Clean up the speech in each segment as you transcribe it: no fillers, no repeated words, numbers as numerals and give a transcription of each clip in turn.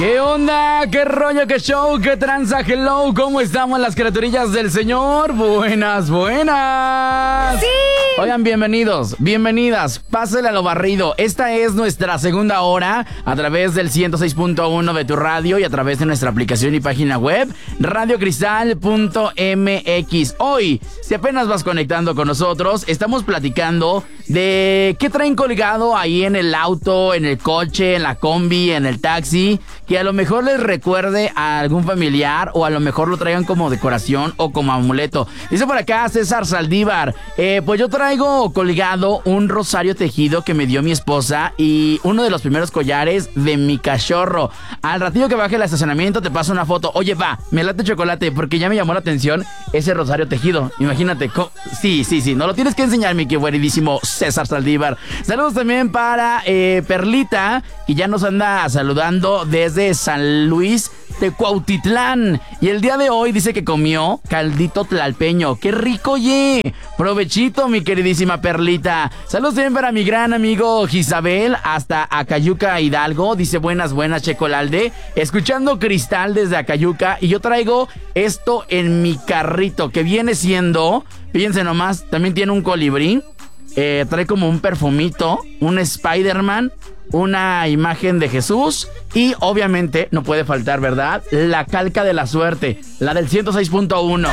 ¿Qué onda? ¿Qué rollo? ¿Qué show? ¿Qué tranza? Hello, ¿cómo estamos las criaturillas del Señor? Buenas, buenas. ¡Sí! Oigan, bienvenidos, bienvenidas. Pásenle a lo barrido. Esta es nuestra segunda hora a través del 106.1 de tu radio y a través de nuestra aplicación y página web radiocristal.mx. Hoy, si apenas vas conectando con nosotros, estamos platicando de qué traen colgado ahí en el auto, en el coche, en la combi, en el taxi, que a lo mejor les recuerde a algún familiar o a lo mejor lo traigan como decoración o como amuleto. Dice por acá César Saldívar, pues yo traigo colgado un rosario tejido que me dio mi esposa y uno de los primeros collares de mi cachorro. Al ratillo que baje el estacionamiento te paso una foto. Oye, va, me late chocolate porque ya me llamó la atención ese rosario tejido. Imagínate, sí, no lo tienes que enseñar, mi queridísimo César Saldívar. Saludos también para Perlita, que ya nos anda saludando desde San Luis Tecuautitlán. Y el día de hoy dice que comió caldito tlalpeño. ¡Qué rico, oye! Provechito, mi queridísima Perlita. Saludos también para mi gran amigo Gisabel, hasta Acayuca, Hidalgo. Dice buenas, Checolalde. Escuchando Cristal desde Acayuca. Y yo traigo esto en mi carrito, que viene siendo, fíjense nomás, también tiene un colibrí. Trae como un perfumito, un Spider-Man, una imagen de Jesús y obviamente no puede faltar, ¿verdad? La calca de la suerte, la del 106.1,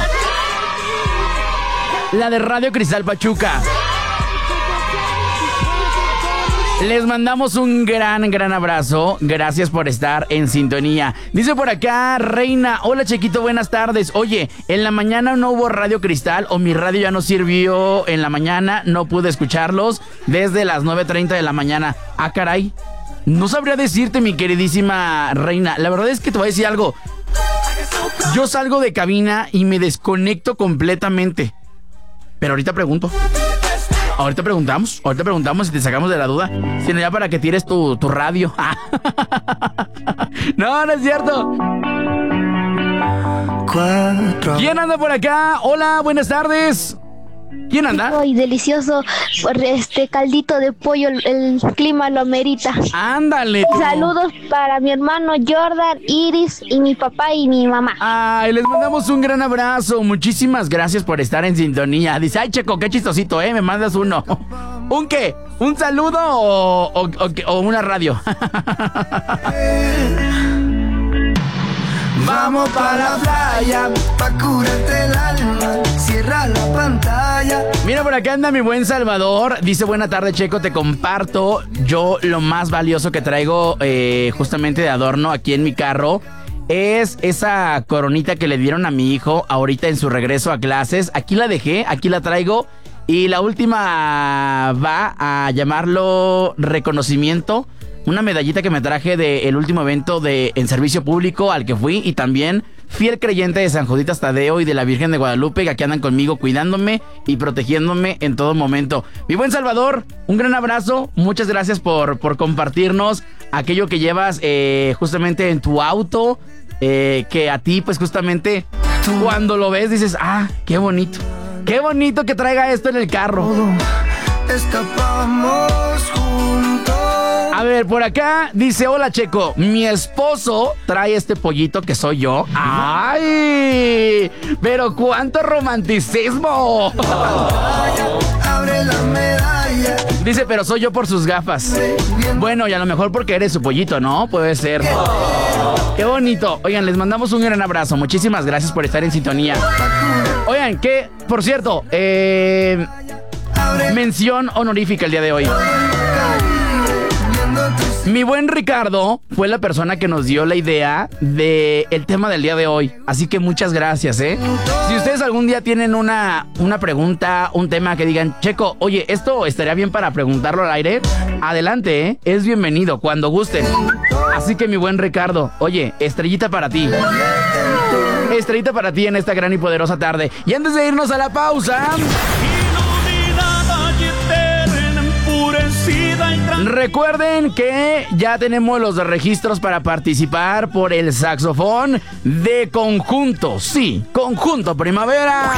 la de Radio Cristal Pachuca. Les mandamos un gran abrazo. Gracias por estar en sintonía. Dice por acá Reina, hola Chequito, buenas tardes. Oye, en la mañana no hubo Radio Cristal o mi radio ya no sirvió en la mañana. No pude escucharlos desde las 9:30 de la mañana. Ah, caray. No sabría decirte, mi queridísima Reina. La verdad es que te voy a decir algo. Yo salgo de cabina y me desconecto completamente. Pero ahorita pregunto. Ahorita preguntamos y te sacamos de la duda. Sino ya para que tires tu radio. No es cierto. ¿Quién anda por acá? Hola, buenas tardes. ¿Quién anda? Muy delicioso, caldito de pollo, el clima lo amerita. Ándale. Saludos para mi hermano Jordan, Iris y mi papá y mi mamá. Ay, les mandamos un gran abrazo. Muchísimas gracias por estar en sintonía. Dice, ay, Checo, qué chistosito, me mandas uno. ¿Un qué? ¿Un saludo o una radio? Vamos para la playa, pa' curarte el alma, cierra la pantalla. Mira, por acá anda mi buen Salvador. Dice, buena tarde, Checo, te comparto yo lo más valioso que traigo justamente de adorno aquí en mi carro. Es esa coronita que le dieron a mi hijo ahorita en su regreso a clases. Aquí la dejé, aquí la traigo. Y la última va a llamarlo reconocimiento. Una medallita que me traje del último evento en servicio público al que fui. Y también fiel creyente de San Juditas Tadeo y de la Virgen de Guadalupe, que aquí andan conmigo cuidándome y protegiéndome en todo momento. Mi buen Salvador, un gran abrazo. Muchas gracias por compartirnos aquello que llevas justamente en tu auto. Que a ti, pues justamente, cuando lo ves dices, ah, qué bonito. Qué bonito que traiga esto en el carro. Escapamos juntos. A ver, por acá dice, hola Checo, mi esposo trae este pollito que soy yo. ¡Ay! Pero cuánto romanticismo. Abre la medalla. Dice, pero soy yo por sus gafas. Bueno, y a lo mejor porque eres su pollito, ¿no? Puede ser. Qué bonito. Oigan, les mandamos un gran abrazo. Muchísimas gracias por estar en sintonía. Oigan, que, por cierto, mención honorífica el día de hoy. Mi buen Ricardo fue la persona que nos dio la idea del tema del día de hoy. Así que muchas gracias, Si ustedes algún día tienen una pregunta, un tema que digan, Checo, oye, esto estaría bien para preguntarlo al aire, adelante, es bienvenido, cuando gusten. Así que mi buen Ricardo, oye, estrellita para ti. Estrellita para ti en esta gran y poderosa tarde. Y antes de irnos a la pausa, recuerden que ya tenemos los registros para participar por el saxofón de Conjunto. Sí, Conjunto Primavera.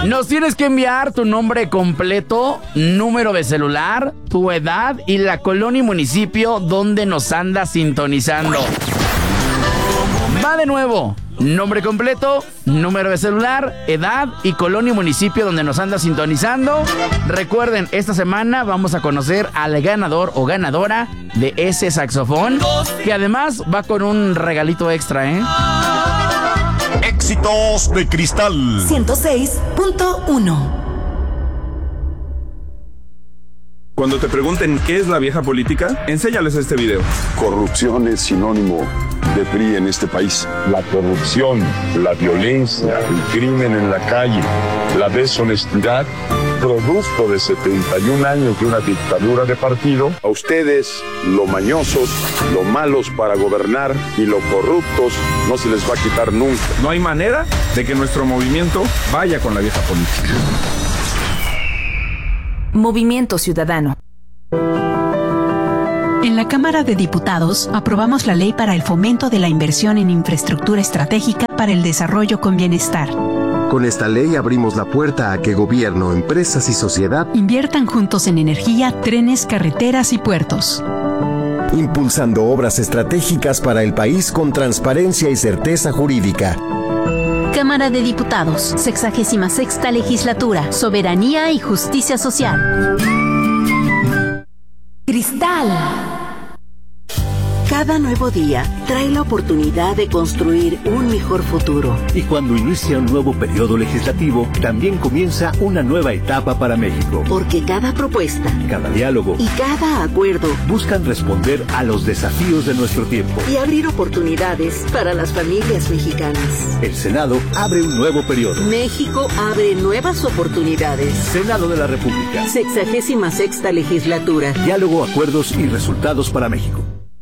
Nos tienes que enviar tu nombre completo, número de celular, tu edad y la colonia y municipio donde nos andas sintonizando. Va de nuevo. Nombre completo, número de celular, edad y colonia y municipio donde nos anda sintonizando. Recuerden, esta semana vamos a conocer al ganador o ganadora de ese saxofón, que además va con un regalito extra, ¿eh? Éxitos de Cristal 106.1. Cuando te pregunten qué es la vieja política, enséñales este video. Corrupción es sinónimo de PRI en este país. La corrupción, la violencia, el crimen en la calle, la deshonestidad, producto de 71 años de una dictadura de partido. A ustedes, lo mañosos, lo malos para gobernar y lo corruptos, no se les va a quitar nunca. No hay manera de que nuestro movimiento vaya con la vieja política. Movimiento Ciudadano. En la Cámara de Diputados aprobamos la ley para el fomento de la inversión en infraestructura estratégica para el desarrollo con bienestar. Con esta ley abrimos la puerta a que gobierno, empresas y sociedad inviertan juntos en energía, trenes, carreteras y puertos. Impulsando obras estratégicas para el país con transparencia y certeza jurídica. Cámara de Diputados, 66ª Legislatura, Soberanía y Justicia Social. Cristal. Cada nuevo día trae la oportunidad de construir un mejor futuro. Y cuando inicia un nuevo periodo legislativo, también comienza una nueva etapa para México. Porque cada propuesta, cada diálogo y cada acuerdo buscan responder a los desafíos de nuestro tiempo y abrir oportunidades para las familias mexicanas. El Senado abre un nuevo periodo. México abre nuevas oportunidades. Senado de la República. 66ª Legislatura. Diálogo, acuerdos y resultados para México.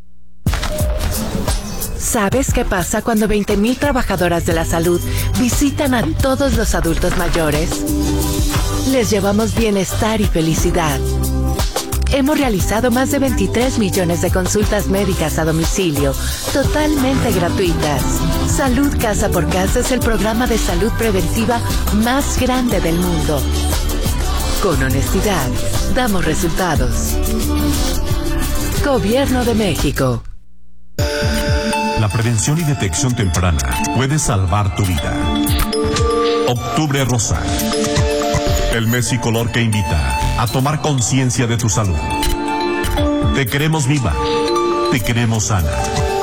¿Sabes qué pasa cuando 20,000 trabajadoras de la salud visitan a todos los adultos mayores? Les llevamos bienestar y felicidad. Hemos realizado más de 23 millones de consultas médicas a domicilio, totalmente gratuitas. Salud Casa por Casa es el programa de salud preventiva más grande del mundo. Con honestidad, damos resultados. Gobierno de México. La prevención y detección temprana puede salvar tu vida. Octubre Rosa. El mes y color que invita a tomar conciencia de tu salud. Te queremos viva. Te queremos sana.